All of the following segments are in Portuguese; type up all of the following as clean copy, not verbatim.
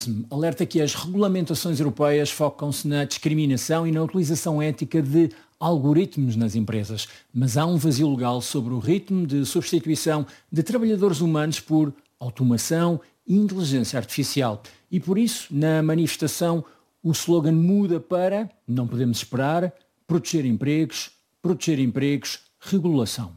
Alerta que as regulamentações europeias focam-se na discriminação e na utilização ética de algoritmos nas empresas, mas há um vazio legal sobre o ritmo de substituição de trabalhadores humanos por automação e inteligência artificial. E por isso, na manifestação, o slogan muda para "não podemos esperar, proteger empregos, regulação".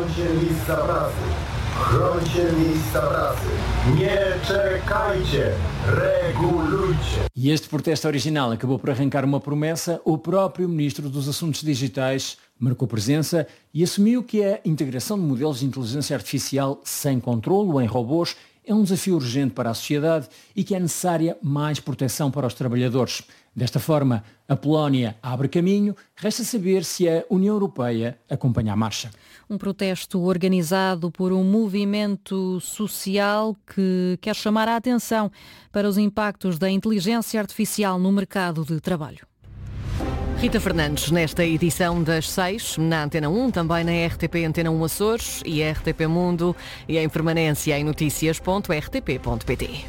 E este protesto original acabou por arrancar uma promessa. O próprio Ministro dos Assuntos Digitais marcou presença e assumiu que a integração de modelos de inteligência artificial sem controlo em robôs é um desafio urgente para a sociedade e que é necessária mais proteção para os trabalhadores. Desta forma, a Polónia abre caminho, resta saber se a União Europeia acompanha a marcha. Um protesto organizado por um movimento social que quer chamar a atenção para os impactos da inteligência artificial no mercado de trabalho. Rita Fernandes, nesta edição das 6, na Antena 1, também na RTP Antena 1 Açores e RTP Mundo e em permanência em noticias.rtp.pt.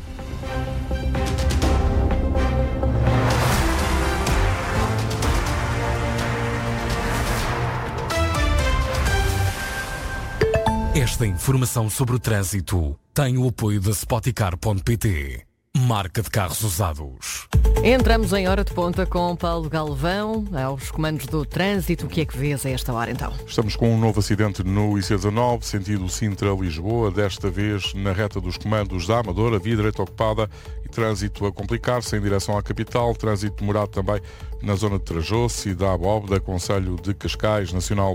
Esta informação sobre o trânsito tem o apoio da Spoticar.pt, marca de carros usados. Entramos em hora de ponta com Paulo Galvão, aos comandos do trânsito. O que é que vês a esta hora então? Estamos com um novo acidente no IC19, sentido Sintra-Lisboa, desta vez na reta dos comandos da Amadora, via direita ocupada e trânsito a complicar-se em direção à capital, trânsito demorado também na zona de Trajoso e da Abóbeda, Concelho de Cascais, Nacional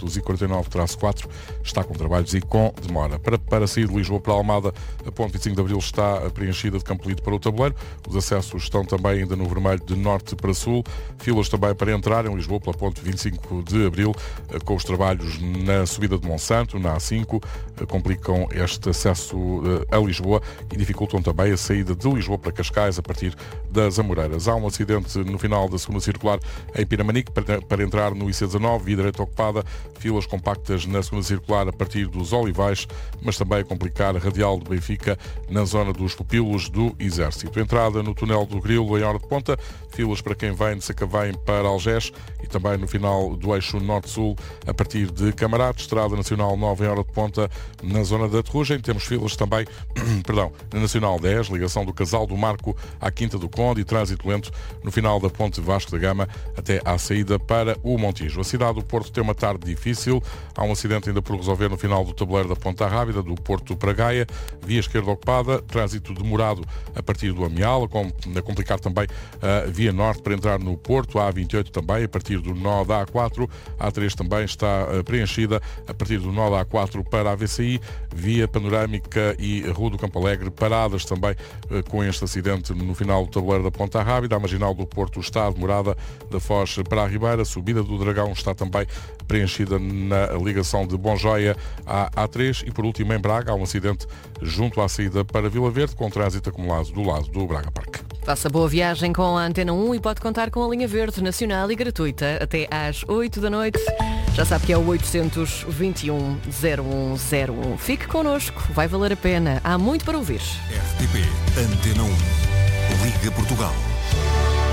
249-4, está com trabalhos e com demora. Para sair de Lisboa para Almada, a ponte 25 de Abril está preenchida de Campolide para o Tabuleiro, os acessos estão também ainda no vermelho de norte para sul, filas também para entrar em Lisboa pela ponte 25 de Abril, com os trabalhos na subida de Monsanto, na A5, complicam este acesso a Lisboa e dificultam também a saída de Lisboa para Cascais a partir das Amoreiras. Há um acidente no final da segunda circular em Pinamanique para entrar no IC19, via direita ocupada, filas compactas na segunda circular a partir dos Olivais, mas também a complicar a radial de Benfica na zona dos pupilos do Exército. Entrada no túnel do Grilo em hora de ponta, filas para quem vem de Sacavém para Algés e também no final do eixo norte-sul a partir de Camarate, Estrada Nacional 9 em hora de ponta na zona da Terrugem. Temos filas também, na Nacional 10, ligação do Casal do Marco à Quinta do Conde e trânsito lento no final da ponte Vasco da Gama até à saída para o Montijo. A cidade do Porto tem uma tarde difícil, há um acidente ainda por resolver no final do tabuleiro da Ponta Rábida, do Porto para Gaia, via esquerda ocupada, trânsito demorado a partir do Amial, a complicar também a via norte para entrar no Porto, a A28 também, a partir do nó da A4, a A3 também está preenchida, a partir do nó da A4 para a VCI, via Panorâmica e Rua do Campo Alegre, paradas também com este acidente no final do tabuleiro da Ponta Rábida, a marginal do Porto está demorada da Foz para a Ribeira, a subida do Dragão está também preenchida na ligação de Bonjoia à A3 e por último em Braga há um acidente junto à saída para Vila Verde com trânsito acumulado do lado do Braga Parque. Faça boa viagem com a Antena 1 e pode contar com a linha verde nacional e gratuita até às 8 da noite. Já sabe que é o 821-0101. Fique connosco, vai valer a pena. Há muito para ouvir. RTP Antena 1. Liga Portugal.